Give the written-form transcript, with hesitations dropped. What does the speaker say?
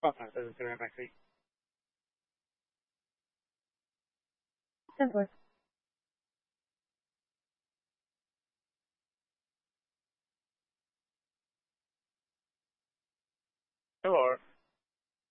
Papa, so it's around my feet. Simple. Hello.